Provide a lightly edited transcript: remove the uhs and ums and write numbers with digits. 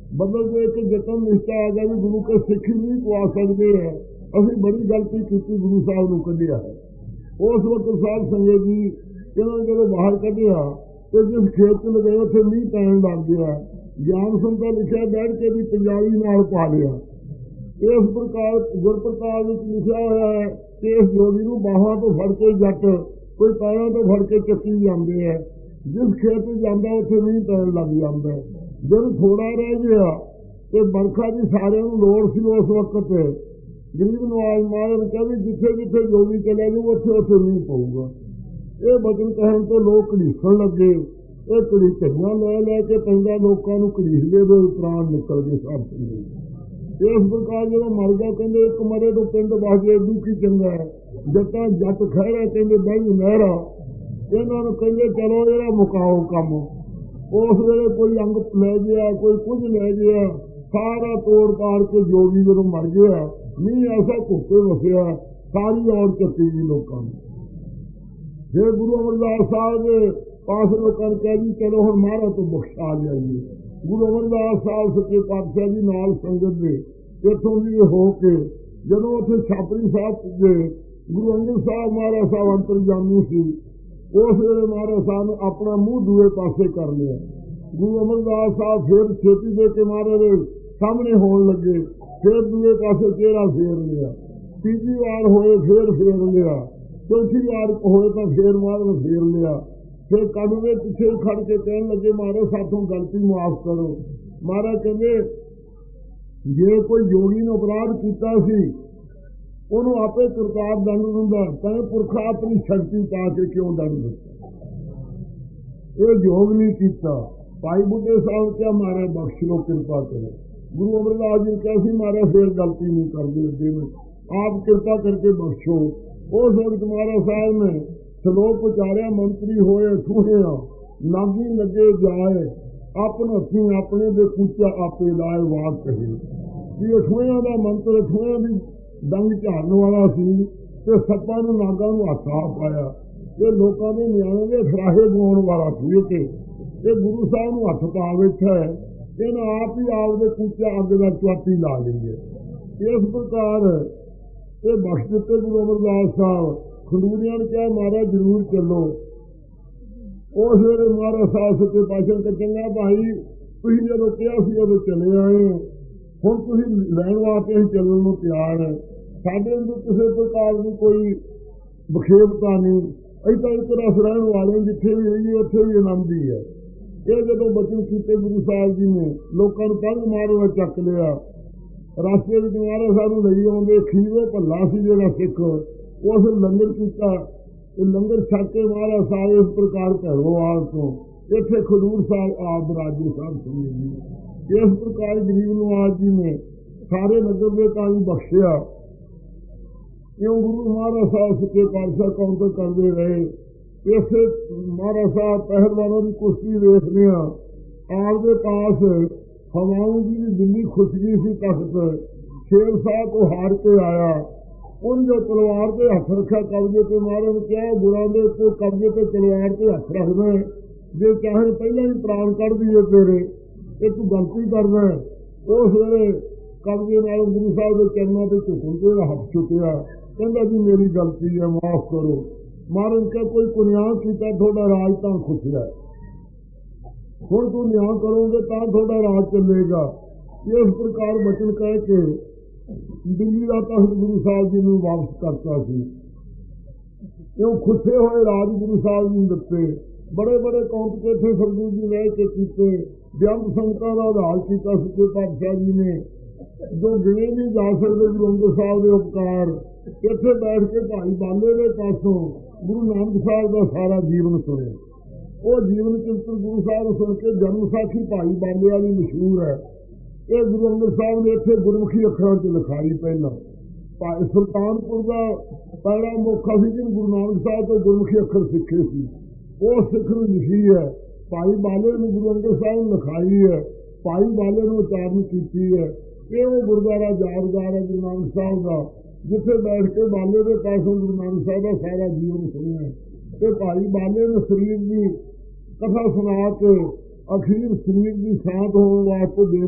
बदल दे के जतन निश्चा आ गया भी गुरु के सिख नहीं पवा सकते हैं। अभी बड़ी गलती की गुरु साहब ने कढ़िया है। उस वक्त साहब संगत जी इन्होंने जो बाहर कढ़िया तो जिस खेत में गए थे मीह पैन लग गया। ज्ञान सुनता लिखा बैठ के भी पंजाबी नाल पा लिया। इस प्रकार गुरप्रताप लिखा हुआ है कि इस जोगी को बाहों तो फड़ के जट कोई पैरों तो फड़ के चक्की जाते हैं। जिस खेत में जाता उत्थे मीह पैन लग जाता है। जब थोड़ा रह गया तो बरखा की सारे लोड़ सी उस वक्त गरीब नवाज महाराज ने कहा भी जिथे जिथे जोगी चले जाऊ उत्थे उत्थे मीह पऊगा। ये बचन कहन तो लोग घड़ीसन लगे। ये घड़ीसइयां लै लैके पैंदा लोगों को घड़ीसदे दे प्राण निकल गए सब संगे। इस प्रकार जो मर गया कहते एक मरे तो पिंड बस जाए दुखी चंगा है। जट्टा जट खैरा कहते बही नहरा इन्होंने कहते चलो ये मुकाओ कम। उस वे कोई अंग लै गया कोई कुछ लै गया सारा तोड़ पाड़ के जोगी जो मर गया मीह ऐसा धुप्पे वसया सारी और चक्की गई लोगों ने। फिर गुरु अमरदास साहब के पास लोगों ने कहा जी चलो हम महाराज तो बख्शा जाइए। गुरु अमरदास साहब सच्चे पातशाह जी नाल संगत ने इतों भी होके जदों उत्थे छापरी साहब पुजे गुरु अंगद साहब महाराज साहब अंतरजामी सी। उस वे महाराज साहब ने अपना मुंह दूए पासे कर लिया। गुरु अमरदास साहब फिर छेती दे के महाराज सामने होने लगे। फिर दूए पासे चेहरा फेर लिया। तीजी बार होए फिर फेर लिया। चौथी बार होए तो फिर महाराज फेर लिया। फिर कदमे पिछे खड़ के कहने लगे महाराज साथों गलती माफ करो। महाराज कहते जे कोई जोगी ने अपराध किया सी ਉਹਨੂੰ आपे करतार दंड दिंदा तैं पुरखा अपनी शक्ति पा के क्यों दंड दिता। ये योग नहीं किया। भाई बुढ़े साहब क्या मारे बख्श लो कृपा करो। गुरु अमरदास जी कैसी मारे फिर गलती नहीं करते आप कृपा करके बख्शो। उस वक्त महाराज साहब ने श्लोक उचारिया मंत्री होए ठूहे नागी लगे जाए अपन हथी अपने दे कूचा आपे लाए वाक कहे कि ठूहिया का मंत्र ठूहिया की डंग झाड़न वाला सी ते सप्पा नूं नागां नूं हथ आ पाया। ये लोगों के न्याणे के फराहे गवाउण वाला सी के गुरु साहब नूं हथ पा बैठा है। इन्हें आप ही आपदे कूचा अग दा चुआती ला ली है। इस प्रकार ये बख्श दिते गुरु अमरदास साहब। खंडूरियां ने कहा महाराज जरूर चलो। उस वेले महाराज साहब सच्चे पातशाह ने चंगा भाई तुसीं जदों कहा सी उदों चले आए हुण तुसीं लैण वास्ते असीं चलण नूं तैयार है। साडे अंदर किसी प्रकार की कोई विखेपता नहीं। असीं तां एक रस रहण वाले जिथे भी रहिए उत्थे भी आनंद ही है। ये जदों बचन कीते गुरु साहब जी ने लोगों को पंग मारो चक लिया। रास्ते में महाराज साहब नूं लई आउंदे खीरो भल्ला सी जिहड़ा सिख उस लंगर किया। लंगर छक के महाराज साहब इस प्रकार भैरोवाल तो इत्थे खडूर साहब आप राजे साहब सुनी जी। इस प्रकार गरीब नवाज जी ने सारे नगर के ताई बख्शिया। क्यों गुरु महाराज साहब सच्चे पातशाह काउंटर करते रहे। इस महाराज साहब पहलवानों की कुश्ती देख लिया। आपके पास हवाओं की भी दिल्ली खुशगी सी तख्त शेर साहब को हार के आया। उन जो तलवार के हथ रखा कब्जे पे महाराज ने क्या गुरां दे उत्ते कब्जे पे तलवार के हथ रखना जे चाहे पहला ही प्राण कढ़ दिए तेरे ये तू गलती करना। उस वेले कब्जे नाल गुरु साहब के चरणों से झुकन के हथ चुकया कहता जी मेरी गलती है माफ करो। महाराज क्या कोई कुनियां किया थोड़ा राज तो खुशिया हुण तू न्याय करोगे तो थोड़ा राज चलेगा। इस प्रकार बचन कह के दिल्ली का तख्त गुरु साहब जी ने वापस करता सी। क्यों खुसे हुए राज गुरु साहब जी दिते। बड़े बड़े कॉम्पिटिशन सरदू जी रह के कीते। बेअंत संगतां दा उद्धार कीता सच्चे पातशाह जी ने जो गिने नहीं जा सकते। गुरु अंगद साहब के उपकार इत्थे बैठ के भाई बाले के पासों गुरु नानक साहब का सारा जीवन सुने। वो जीवन चरित्र गुरु साहब सुन के जन्म साखी भाई बाले वाली मशहूर है। ये गुरु अंगद साहब ने इत्थे गुरमुखी अखरां च लिखाई। पहला सुल्तानपुर का पहला मौका सी जिन गुरु नानक साहब तो गुरमुखी अखर सीखे सी वो सिख ने लिखी है। भाई बाले ने गुरु अंगद साहब ने लिखाई है। भाई बाले ने उच्चारण की है। ये वो गुरुद्वारा यादगार है गुरु नानक साहब का जिथे बैठ के बाले के पासों गुरु नानक साहब का सारा जीवन सुनिया। तो भाई बाले ने शरीर की कथा सुना के अखीर शरीर की शांत होने वास्ते